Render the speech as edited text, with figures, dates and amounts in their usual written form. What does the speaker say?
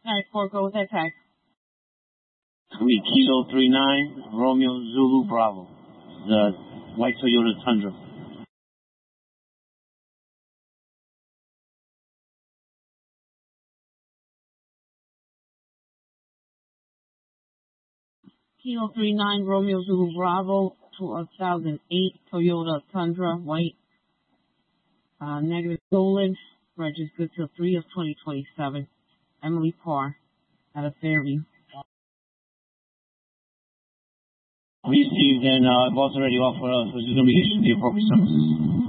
4, go ahead, tag. We Kilo 39, Romeo Zulu Bravo. The white Toyota Tundra. Kilo 39, Romeo Zulu Bravo, 2008 Toyota Tundra, white. Negative stolen. Registered good till 3/2027. Emily Parr out of Fairview. We received and it's already off for us, which is going to be issued the appropriate services.